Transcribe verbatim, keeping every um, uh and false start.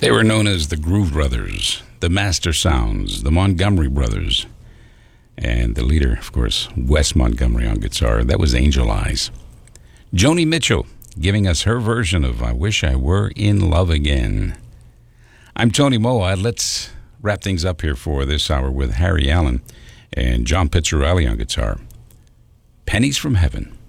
They were known as the Groove Brothers, the Master Sounds, the Montgomery Brothers, and the leader, of course, Wes Montgomery on guitar. That was Angel Eyes. Joni Mitchell giving us her version of I Wish I Were in Love Again. I'm Tony Moa. Let's wrap things up here for this hour with Harry Allen and John Pizzarelli on guitar. Pennies from Heaven.